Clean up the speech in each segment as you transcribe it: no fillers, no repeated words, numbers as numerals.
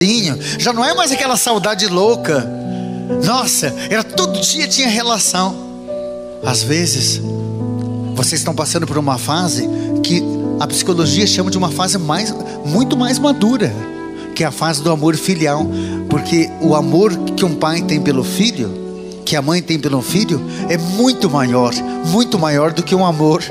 Já não é mais aquela saudade louca. Nossa, era todo dia tinha relação. Às vezes vocês estão passando por uma fase que a psicologia chama de uma fase muito mais madura, que é a fase do amor filial. Porque o amor que um pai tem pelo filho, que a mãe tem pelo filho, é muito maior do que um amor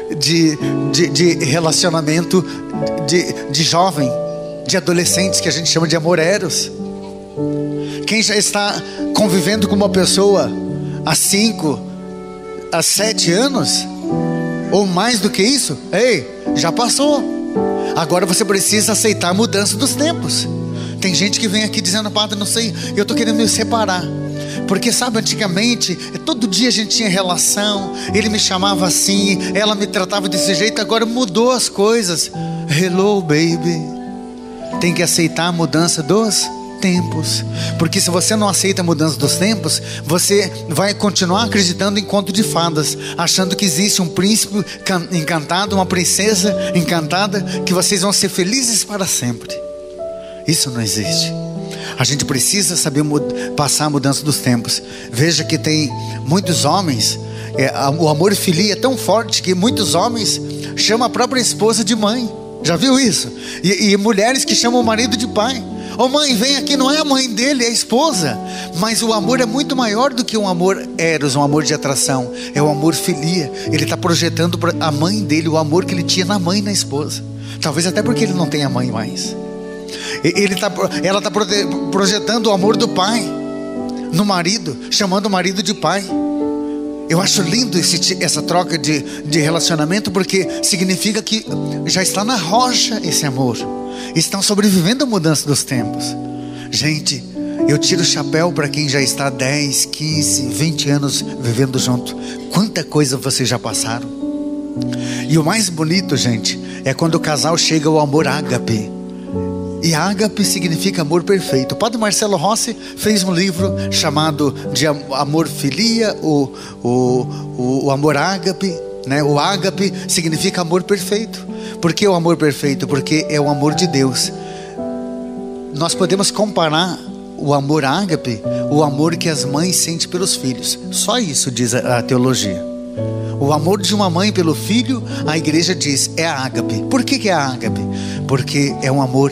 de relacionamento de jovem, de adolescentes, que a gente chama de amor eros. Quem já está convivendo com uma pessoa há 5, há 7 anos, ou mais do que isso, ei, já passou. Agora você precisa aceitar a mudança dos tempos. Tem gente que vem aqui dizendo: padre, não sei, eu estou querendo me separar. Porque sabe, antigamente, todo dia a gente tinha relação, ele me chamava assim, ela me tratava desse jeito, agora mudou as coisas. Hello, baby. Tem que aceitar a mudança dos tempos. Porque se você não aceita a mudança dos tempos, você vai continuar acreditando em conto de fadas, achando que existe um príncipe encantado, uma princesa encantada, que vocês vão ser felizes para sempre. Isso não existe. A gente precisa saber passar a mudança dos tempos. Veja que tem muitos homens, o amor filia é tão forte que muitos homens chamam a própria esposa de mãe. Já viu isso? E mulheres que chamam o marido de pai. Ô mãe, vem aqui. Não é a mãe dele, é a esposa. Mas o amor é muito maior do que um amor eros, um amor de atração. É o amor filia. Ele está projetando para a mãe dele o amor que ele tinha na mãe e na esposa. Talvez até porque ele não tem a mãe mais. Ela está projetando o amor do pai no marido, chamando o marido de pai. Eu acho lindo essa troca de relacionamento, porque significa que já está na rocha esse amor. Estão sobrevivendo à mudança dos tempos. Gente, eu tiro o chapéu para quem já está 10, 15, 20 anos vivendo junto. Quanta coisa vocês já passaram. E o mais bonito, gente, é quando o casal chega ao amor ágape. E ágape significa amor perfeito. O padre Marcelo Rossi fez um livro chamado de amor filia, o amor ágape, né? O ágape significa amor perfeito. Por que o amor perfeito? Porque é o amor de Deus. Nós podemos comparar o amor ágape, o amor que as mães sentem pelos filhos. Só isso diz a teologia. O amor de uma mãe pelo filho, a igreja diz, é a ágape. Por que é a ágape? Porque é um amor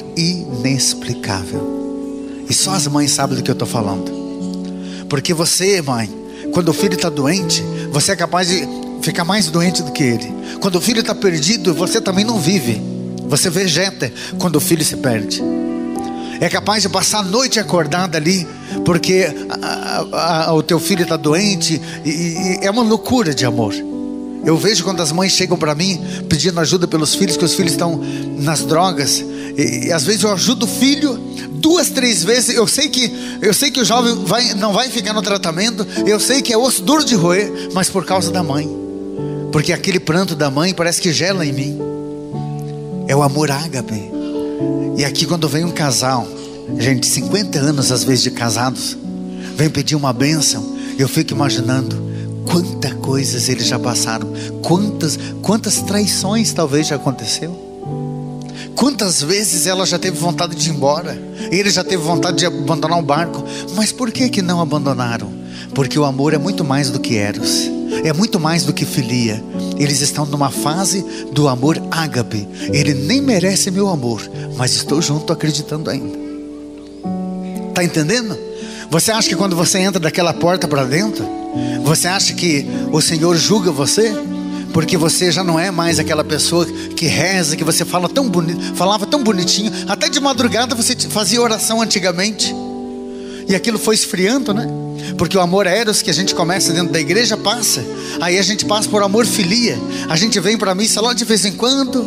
inexplicável. E só as mães sabem do que eu estou falando. Porque você, mãe, quando o filho está doente, você é capaz de ficar mais doente do que ele. Quando o filho está perdido, você também não vive. Você vegeta quando o filho se perde. É capaz de passar a noite acordada ali, porque o teu filho está doente, e é uma loucura de amor. Eu vejo quando as mães chegam para mim pedindo ajuda pelos filhos, que os filhos estão nas drogas, e às vezes eu ajudo o filho 2, 3 vezes. Eu sei que o jovem não vai ficar no tratamento, eu sei que é osso duro de roer, mas por causa da mãe, porque aquele pranto da mãe parece que gela em mim. É o amor ágape. E aqui quando vem um casal, gente, 50 anos às vezes de casados, vem pedir uma bênção, eu fico imaginando quantas coisas eles já passaram, quantas traições talvez já aconteceu, quantas vezes ela já teve vontade de ir embora, ele já teve vontade de abandonar o barco. Mas por que não abandonaram? Porque o amor é muito mais do que eros, é muito mais do que filia. Eles estão numa fase do amor ágape. Ele nem merece meu amor, mas estou junto acreditando ainda. Está entendendo? Você acha que quando você entra daquela porta para dentro, você acha que o Senhor julga você? Porque você já não é mais aquela pessoa que reza, que você fala tão bonito, falava tão bonitinho. Até de madrugada você fazia oração antigamente. E aquilo foi esfriando, né? Porque o amor eros que a gente começa dentro da igreja passa. Aí a gente passa por amor filia. A gente vem para a missa lá de vez em quando.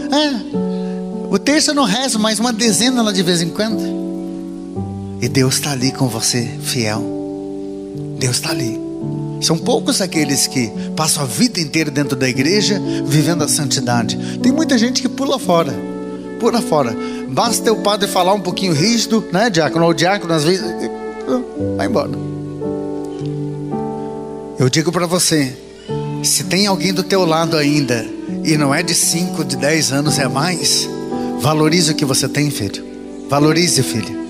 O terço eu não rezo, mas uma dezena lá de vez em quando. E Deus está ali com você, fiel. Deus está ali. São poucos aqueles que passam a vida inteira dentro da igreja, vivendo a santidade. Tem muita gente que pula fora. Pula fora. Basta o padre falar um pouquinho rígido, né, diácono? Ou o diácono às vezes vai embora. Eu digo para você, se tem alguém do teu lado ainda, e não é de 5, de 10 anos, é mais, valorize o que você tem, filho. Valorize, filho.